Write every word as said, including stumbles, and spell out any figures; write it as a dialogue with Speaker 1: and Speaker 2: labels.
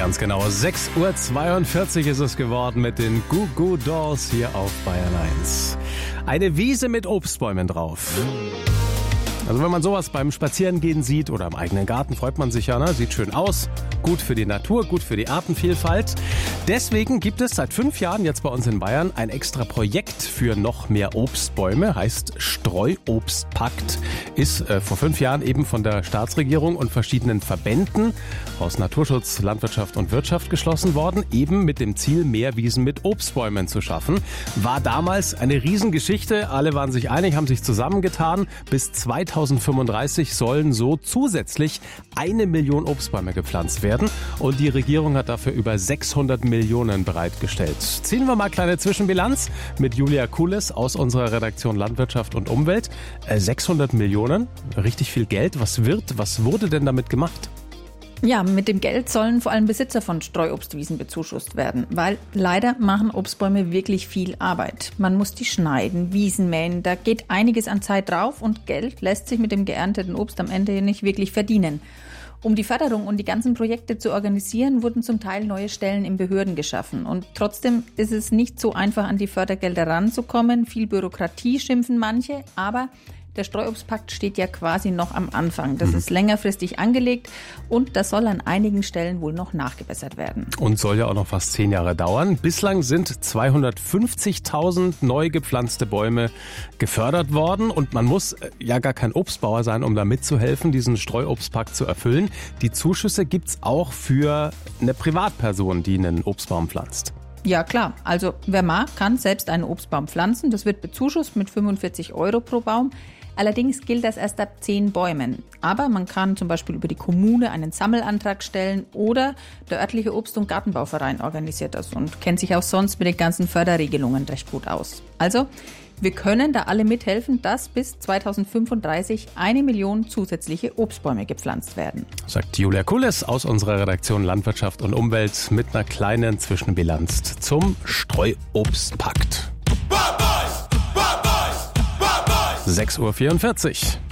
Speaker 1: Ganz genau, sechs Uhr zweiundvierzig ist es geworden mit den Goo Goo Dolls hier auf Bayern eins. Eine Wiese mit Obstbäumen drauf. Also wenn man sowas beim Spazierengehen sieht oder im eigenen Garten, freut man sich ja, ne? Sieht schön aus, gut für die Natur, gut für die Artenvielfalt. Deswegen gibt es seit fünf Jahren jetzt bei uns in Bayern ein extra Projekt für noch mehr Obstbäume, heißt Streuobstpakt. Ist äh, vor fünf Jahren eben von der Staatsregierung und verschiedenen Verbänden aus Naturschutz, Landwirtschaft und Wirtschaft geschlossen worden, eben mit dem Ziel, mehr Wiesen mit Obstbäumen zu schaffen. War damals eine Riesengeschichte, alle waren sich einig, haben sich zusammengetan. Bis zweitausendfünfunddreißig sollen so zusätzlich eine Million Obstbäume gepflanzt werden und die Regierung hat dafür über sechshundert Millionen bereitgestellt. Ziehen wir mal kleine Zwischenbilanz mit Julia Kules aus unserer Redaktion Landwirtschaft und Umwelt. Äh, sechshundert Millionen, richtig viel Geld. Was wird, was wurde denn damit gemacht?
Speaker 2: Ja, mit dem Geld sollen vor allem Besitzer von Streuobstwiesen bezuschusst werden, weil leider machen Obstbäume wirklich viel Arbeit. Man muss die schneiden, Wiesen mähen, da geht einiges an Zeit drauf und Geld lässt sich mit dem geernteten Obst am Ende nicht wirklich verdienen. Um die Förderung und die ganzen Projekte zu organisieren, wurden zum Teil neue Stellen in Behörden geschaffen. Und trotzdem ist es nicht so einfach, an die Fördergelder ranzukommen. Viel Bürokratie schimpfen manche, aber der Streuobstpakt steht ja quasi noch am Anfang. Das ist längerfristig angelegt und das soll an einigen Stellen wohl noch nachgebessert werden.
Speaker 1: Und soll ja auch noch fast zehn Jahre dauern. Bislang sind zweihundertfünfzigtausend neu gepflanzte Bäume gefördert worden und man muss ja gar kein Obstbauer sein, um da mitzuhelfen, diesen Streuobstpakt zu erfüllen. Die Zuschüsse gibt's auch für eine Privatperson, die einen Obstbaum pflanzt.
Speaker 2: Ja klar, also wer mag, kann selbst einen Obstbaum pflanzen. Das wird bezuschusst mit fünfundvierzig Euro pro Baum. Allerdings gilt das erst ab zehn Bäumen. Aber man kann zum Beispiel über die Kommune einen Sammelantrag stellen oder der örtliche Obst- und Gartenbauverein organisiert das und kennt sich auch sonst mit den ganzen Förderregelungen recht gut aus. Also, wir können da alle mithelfen, dass bis zweitausendfünfunddreißig eine Million zusätzliche Obstbäume gepflanzt werden.
Speaker 1: Sagt Julia Kules aus unserer Redaktion Landwirtschaft und Umwelt mit einer kleinen Zwischenbilanz zum Streuobstpakt. sechs Uhr vierundvierzig.